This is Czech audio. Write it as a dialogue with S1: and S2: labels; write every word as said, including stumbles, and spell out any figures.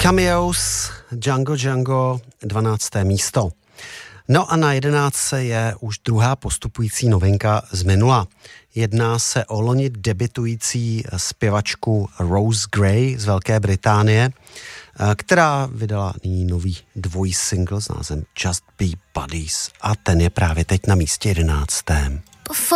S1: Cameos, Django Django, dvanácté místo. No a na jedenáctce je už druhá postupující novinka z minula. Jedná se o loni debitující zpěvačku Rose Gray z Velké Británie, která vydala nyní nový dvojí single s názvem Just Be Buddies a ten je právě teď na místě jedenáctém.